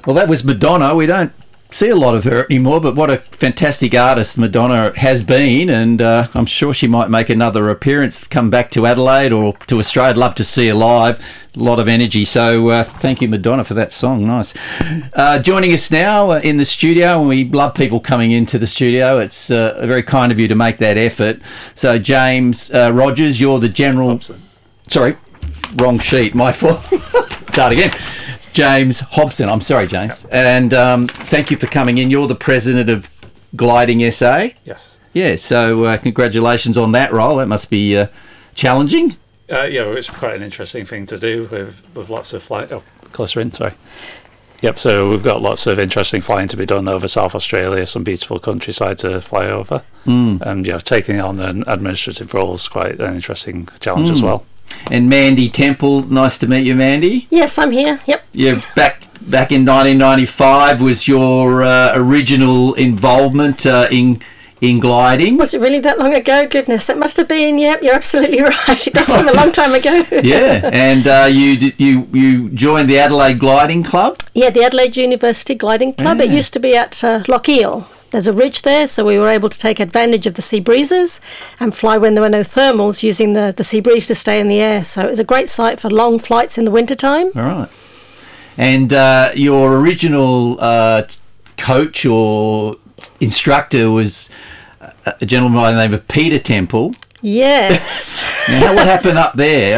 Well, that was Madonna. We don't see a lot of her anymore, but what a fantastic artist Madonna has been, and I'm sure she might make another appearance, come back to Adelaide or to Australia. I'd love to see her live. A lot of energy. So thank you, Madonna, for that song. Nice. Joining us now in the studio, and we love people coming into the studio. It's very kind of you to make that effort. So James Rogers, you're the general... Hobson. Sorry, wrong sheet. My fault. Start again. James Hobson. I'm sorry, James. And thank you for coming in. You're the president of Gliding SA. Yes. Yeah, so congratulations on that role. That must be challenging. Yeah, it's quite an interesting thing to do with lots of flight. Oh, closer in, sorry. Yep, so we've got lots of interesting flying to be done over South Australia, some beautiful countryside to fly over. And taking on an administrative role is quite an interesting challenge as well. And Mandy Temple, nice to meet you, Mandy. Yes, I'm here. Yep. Yeah, back in 1995 was your original involvement in gliding. Was it really that long ago? Goodness, it must have been. Yep, you're absolutely right. It does seem a long time ago. Yeah, and you joined the Adelaide Gliding Club. Yeah, the Adelaide University Gliding Club. Yeah. It used to be at Lochiel. There's a ridge there, so we were able to take advantage of the sea breezes and fly when there were no thermals, using the sea breeze to stay in the air. So it was a great site for long flights in the wintertime. All right. And your original coach or instructor was a gentleman by the name of Peter Temple. Yes. Now, what happened up there?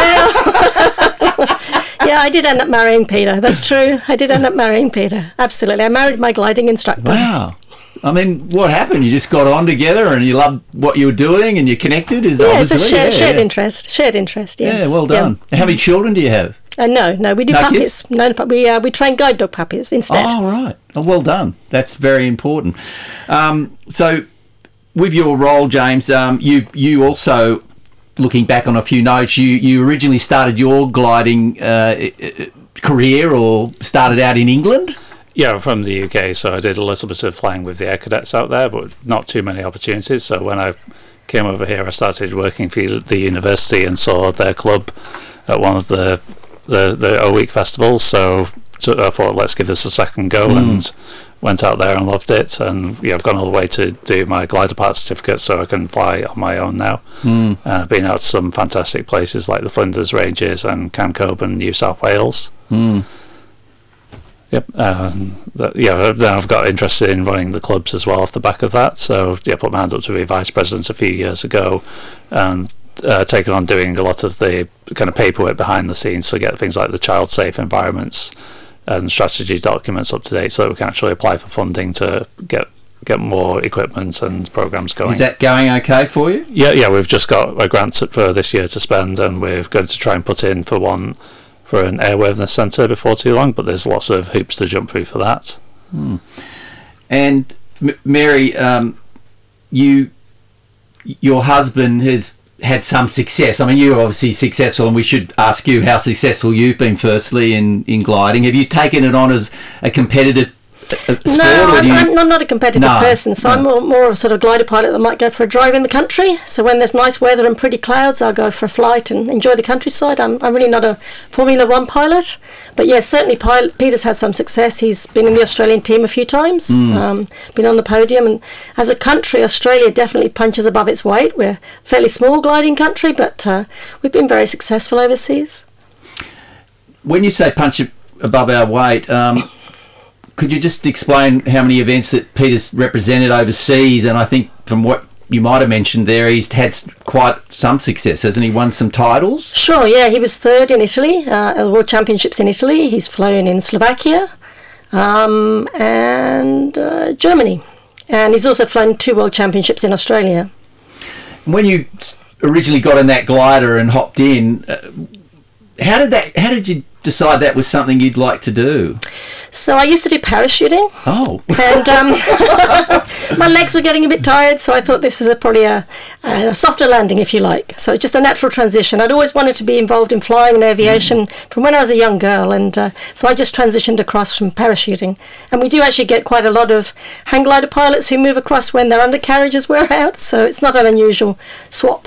Yeah, I did end up marrying Peter. That's true. I did end up marrying Peter. Absolutely. I married my gliding instructor. Wow. I mean, what happened? You just got on together and you loved what you were doing and you connected? It's a shared interest. Shared interest, yes. Yeah, well done. Yeah. How many children do you have? No, we do No puppies. kids? No, we train guide dog puppies instead. Oh, right. Oh, well done. That's very important. So, with your role, James, you also, looking back on a few notes, you originally started your gliding career or started out in England? Yeah, from the UK, so I did a little bit of flying with the Air Cadets out there, but not too many opportunities. So when I came over here, I started working for the university and saw their club at one of the O-Week festivals. So I thought, let's give this a second go, and went out there and loved it. And I've gone all the way to do my glider part certificate so I can fly on my own now. I've been out to some fantastic places like the Flinders Ranges and Cam Coburn, New South Wales. Yep. Then I've got interested in running the clubs as well off the back of that. So I put my hand up to be vice president a few years ago, and taken on doing a lot of the kind of paperwork behind the scenes to get things like the child safe environments and strategy documents up to date, so that we can actually apply for funding to get more equipment and programs going. Is that going okay for you? Yeah. We've just got a grant for this year to spend, and we're going to try and put in for an airworthiness centre before too long, but there's lots of hoops to jump through for that. And Mary, your husband has had some success. I mean, you're obviously successful, and we should ask you how successful you've been firstly in gliding. Have you taken it on as a competitive sport? No, I'm not a competitive person, so I'm more of a sort of glider pilot that might go for a drive in the country. So when there's nice weather and pretty clouds, I'll go for a flight and enjoy the countryside. I'm really not a Formula One pilot, but yes, certainly Peter's had some success. He's been in the Australian team a few times, been on the podium, and as a country, Australia definitely punches above its weight. We're a fairly small gliding country, but we've been very successful overseas. When you say punch above our weight, could you just explain how many events that Peter's represented overseas? And I think from what you might have mentioned there, he's had quite some success, hasn't he? Won some titles? Sure, yeah. He was third in Italy, at the World Championships in Italy. He's flown in Slovakia and Germany. And he's also flown 2 World Championships in Australia. When you originally got in that glider and hopped in, how did you decide that was something you'd like to do? So I used to do parachuting. Oh. And my legs were getting a bit tired, so I thought this was probably a softer landing, if you like. So it's just a natural transition. I'd always wanted to be involved in flying and aviation from when I was a young girl, and so I just transitioned across from parachuting. And we do actually get quite a lot of hang glider pilots who move across when their undercarriages wear out, so it's not an unusual swap.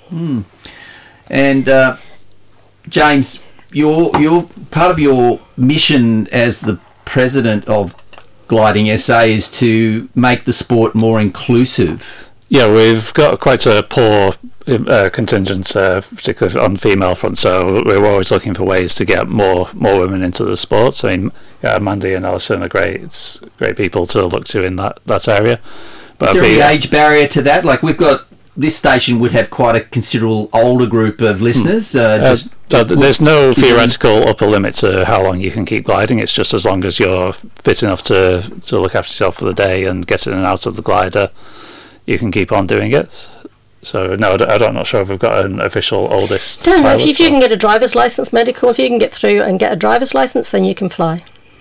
And James, your part of your mission as the president of Gliding SA is to make the sport more inclusive. Yeah, we've got quite a poor contingent, particularly on female front, so we're always looking for ways to get more women into the sport. I mean, Mandy and Alison are great people to look to in that area. But is there any age barrier to that? Like, we've got, this station would have quite a considerable older group of listeners. There's no theoretical upper limit to how long you can keep gliding. It's just as long as you're fit enough to look after yourself for the day and get in and out of the glider, you can keep on doing it. So no, I'm not sure if we've got an official oldest. Don't know, if you can get a driver's license, medical, if you can get through and get a driver's license, then you can fly.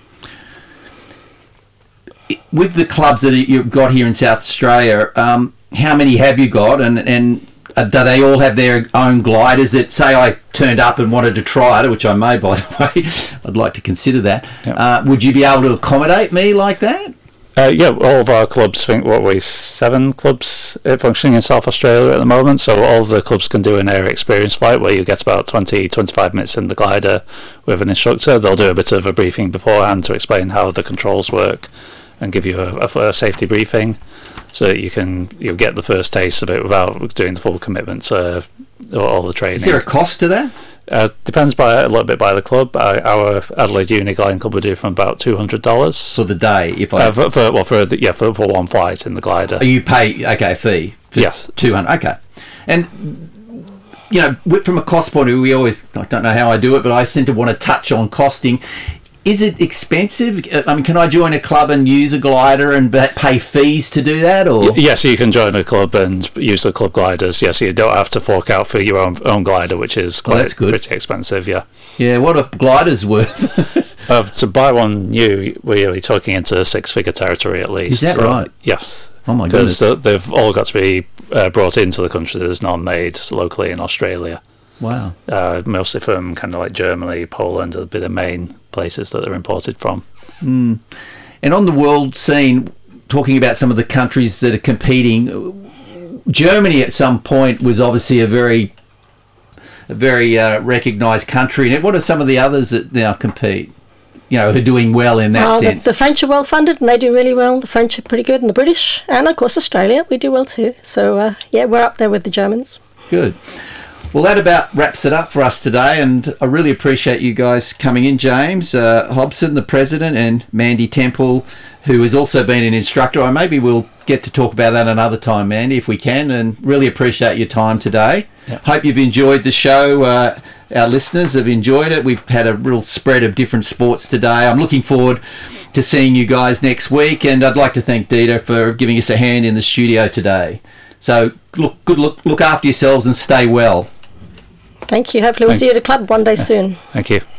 With the clubs that you've got here in South Australia, how many have you got, and do they all have their own gliders that, say I turned up and wanted to try it, which I may, by the way, I'd like to consider that. Yep. Would you be able to accommodate me like that? Yeah, all of our clubs, I think, 7 clubs functioning in South Australia at the moment, so all of the clubs can do an air experience flight where you get about 20-25 minutes in the glider with an instructor. They'll do a bit of a briefing beforehand to explain how the controls work and give you a safety briefing, so that you'll get the first taste of it without doing the full commitment to all the training. Is there a cost to that? Depends a little bit by the club. Our Adelaide Uni Gliding Club would do from about $200 for the day. For one flight in the glider. You pay fee. Yes, $200. Okay, and from a cost point of view, I don't know how I do it, but I seem to want to touch on costing. Is it expensive? I mean, can I join a club and use a glider and pay fees to do that? Or yes, you can join a club and use the club gliders. Yes, you don't have to fork out for your own glider, which is pretty expensive. Yeah. Yeah. What are gliders worth? To buy one new, we're talking into 6-figure territory at least. Is that right? Yes. Oh my goodness. Because they've all got to be brought into the country. There's none made locally in Australia. Wow. Mostly from kind of like Germany, Poland, a bit of main places that they're imported from. And on the world scene, talking about some of the countries that are competing, Germany at some point was obviously a very recognised country. And what are some of the others that now compete, who are doing well in that sense? The French are well funded and they do really well. The French are pretty good, and the British, and of course Australia, we do well too. So we're up there with the Germans. Good. Well, that about wraps it up for us today, and I really appreciate you guys coming in, James Hobson, the president, and Mandy Temple, who has also been an instructor. Maybe we'll get to talk about that another time, Mandy, if we can, and really appreciate your time today. Yep. Hope you've enjoyed the show. Our listeners have enjoyed it. We've had a real spread of different sports today. I'm looking forward to seeing you guys next week, and I'd like to thank Dita for giving us a hand in the studio today. So look after yourselves and stay well. Thank you. Hopefully we'll see you at a club one day soon. Thank you.